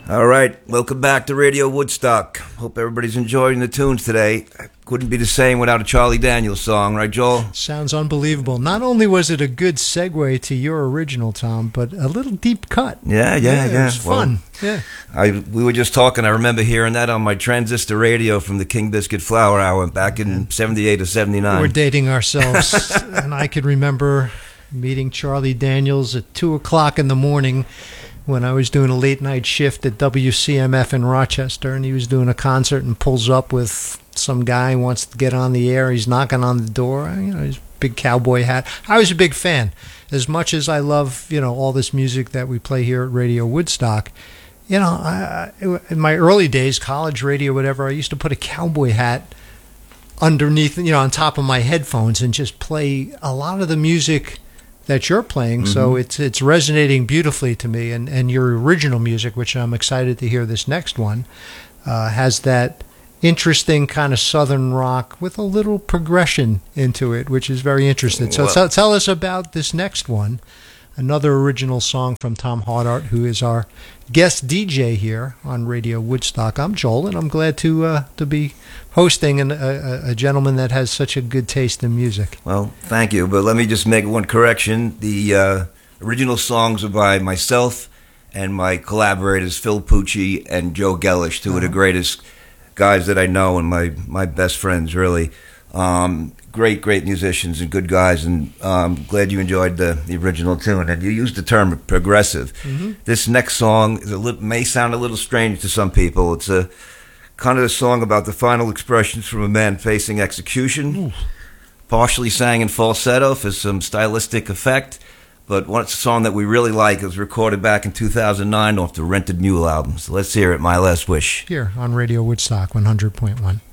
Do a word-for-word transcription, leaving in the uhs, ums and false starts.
All right, welcome back to Radio Woodstock. Hope everybody's enjoying the tunes today. Couldn't be the same without a Charlie Daniels song, right, Joel? Sounds unbelievable. Not only was it a good segue to your original, Tom, but a little deep cut. Yeah, yeah, yeah. yeah. It was fun. Well, yeah. I we were just talking. I remember hearing that on my transistor radio from the King Biscuit Flower Hour back in seventy-eight or seventy-nine. We're dating ourselves, and I could remember meeting Charlie Daniels at two o'clock in the morning when I was doing a late night shift at W C M F in Rochester, and he was doing a concert and pulls up with some guy who wants to get on the air. He's knocking on the door, you know, his big cowboy hat. I was a big fan. As much as I love, you know, all this music that we play here at Radio Woodstock, you know, I, in my early days, college radio, whatever, I used to put a cowboy hat underneath, you know, on top of my headphones and just play a lot of the music that you're playing. Mm-hmm. So it's it's resonating beautifully to me. And, and your original music, which I'm excited to hear this next one, uh, has that interesting kind of southern rock with a little progression into it, which is very interesting. So well, t- tell us about this next one, another original song from Tom Hardart, who is our guest D J here on Radio Woodstock. I'm Joel, and I'm glad to uh, to be hosting an, a, a gentleman that has such a good taste in music. Well, thank you, but let me just make one correction. The uh, original songs are by myself and my collaborators, Phil Pucci and Joe Gellish, two uh-huh. of the greatest guys that I know and my, my best friends, really. Um, great, great musicians and good guys, and I'm um, glad you enjoyed the, the original tune. And you used the term progressive. Mm-hmm. This next song is a li- may sound a little strange to some people. It's a kind of a song about the final expressions from a man facing execution, Ooh. partially sang in falsetto for some stylistic effect. But one it's a song that we really like. It was recorded back in two thousand nine off the Rented Mule album. So let's hear it, My Last Wish. Here on Radio Woodstock one hundred point one.